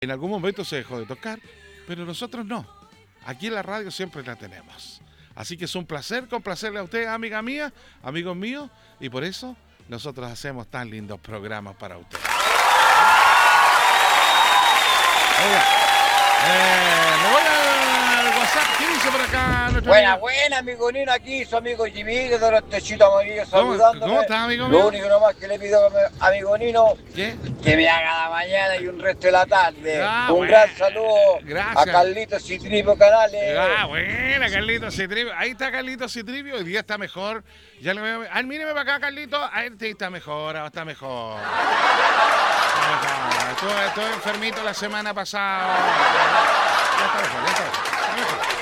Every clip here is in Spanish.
En algún momento se dejó de tocar, pero nosotros no. Aquí en la radio siempre la tenemos. Así que es un placer complacerle a usted, amiga mía, amigos míos, y por eso nosotros hacemos tan lindos programas para usted. Oiga, me voy al WhatsApp. ¿Qué dice por acá nuestro Buena, amigo? buena, amigo Nino, aquí su amigo Jimmy, de los techitos amarillos saludándome. ¿Cómo está, amigo Lo mío? único nomás que le pido a amigo Nino, ¿Qué? que me haga la mañana y un resto de la tarde. Un Bueno, gran saludo gracias. a Carlitos Citripo Canales. Buena, Carlitos Citripio. Ahí está Carlitos Citripio. Hoy día está mejor. Ya le veo. Míreme para acá, Carlitos. Ahí está mejor, está mejor. Estuve enfermito la semana pasada. Ya está mejor, ya está mejor.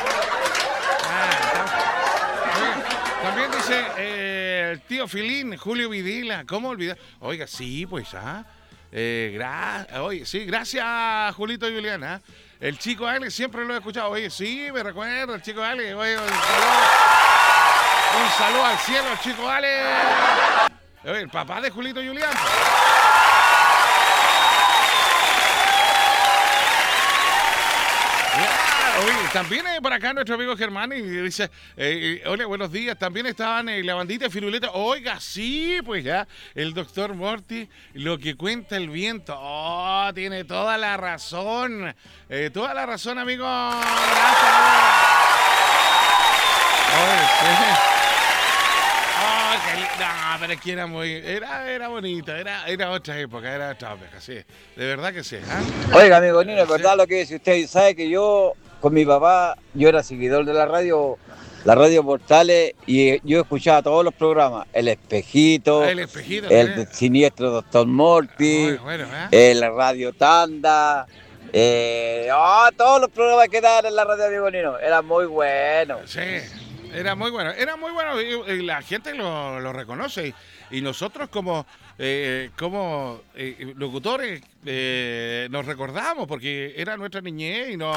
También dice el tío Filín, Julio Vidila. ¿Cómo olvidar? Oiga, sí, pues, oye, sí, gracias, Julito Juliana. El chico Alex siempre lo he escuchado. Oye, sí, me recuerdo, el chico Alex. Oye, un saludo al cielo, el chico Alex. Oye, el papá de Julito Julián. Oye, también por acá nuestro amigo Germán y dice, hola, buenos días, también estaban la bandita de Firuleta. Oiga, sí, pues ya, el doctor Morty, lo que cuenta el viento. Oh, tiene toda la razón, amigo. Gracias. Oye, sí. Oh, no, pero es que era bonito, era otra época, era otra época, sí, de verdad que sí. Oiga, amigo Nino, es Sí. verdad lo que dice usted. Sabe que yo, con mi papá, yo era seguidor de la radio Portales, y yo escuchaba todos los programas. El Espejito, El Espejito, el siniestro Doctor Morty, bueno, la Radio Tanda. Todos los programas que daban en la radio, amigo Nino, eran muy buenos. Sí, era muy bueno y la gente lo reconoce y nosotros como locutores nos recordamos porque era nuestra niñez y nos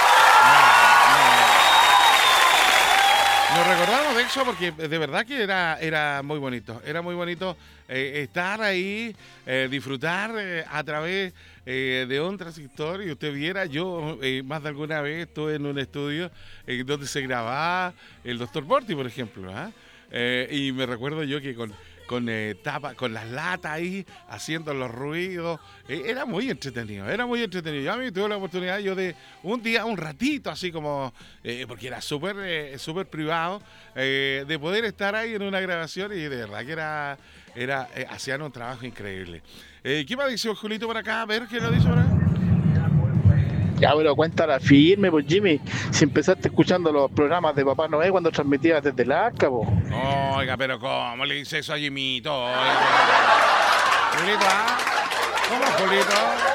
recordamos de eso porque de verdad que era muy bonito estar ahí, disfrutar a través de otras historias. Y usted viera, yo más de alguna vez estuve en un estudio donde se grababa el Dr. Morty, por ejemplo, y me recuerdo yo que con las latas ahí, haciendo los ruidos, era muy entretenido. Yo a mí tuve la oportunidad de un ratito, así como, porque era súper privado, de poder estar ahí en una grabación y de verdad que hacían un trabajo increíble. ¿Qué me ha dicho Julito por acá? A ver, ¿qué lo dice por acá? Ya, pero cuéntala firme, pues Jimmy. Si empezaste escuchando los programas de Papá Noé cuando transmitía desde el Arca, po. Oiga, pero ¿cómo le dice eso a Jimito? Oiga, Julito, ¿cómo, Julito?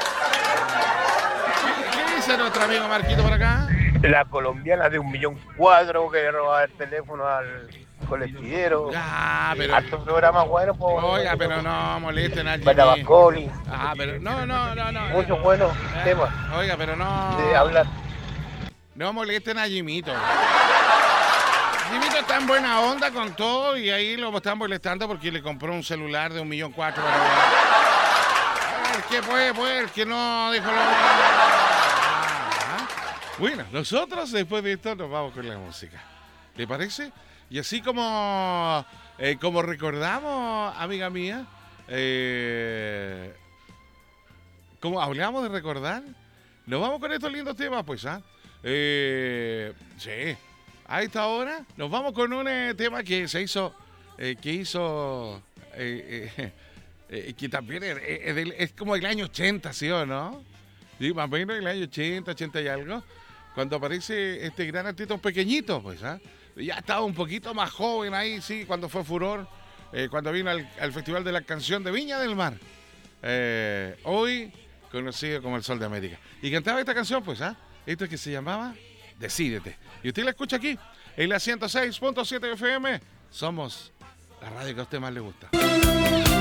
¿Qué dice nuestro amigo Marquito por acá? La colombiana de 1.400.000 que roba el teléfono al colectivero. Ya, pero... Hartos programas buenos, pues. Oiga, pero no molesten a Jimmy. Batabascoli. Pero no. Muchos buenos temas Oiga, pero no... de hablar. No molesten a Jimito. Jimito está en buena onda con todo y ahí lo están molestando porque le compró un celular de 1.400.000. El que puede, el que no dijo lo... Bueno, nosotros después de esto nos vamos con la música. ¿Le parece? Y así como recordamos, amiga mía, como hablamos de recordar, nos vamos con estos lindos temas, pues, sí. A esta hora nos vamos con un tema que se hizo, que también es como el año 80, ¿sí o no? Sí, más o menos el año 80 y algo, cuando aparece este gran artista, un pequeñito, pues, ya estaba un poquito más joven ahí, sí, cuando fue furor, cuando vino al Festival de la Canción de Viña del Mar, hoy conocido como el Sol de América, y cantaba esta canción, pues, esto que se llamaba Decídete, y usted la escucha aquí en la 106.7 FM. Somos la radio que a usted más le gusta.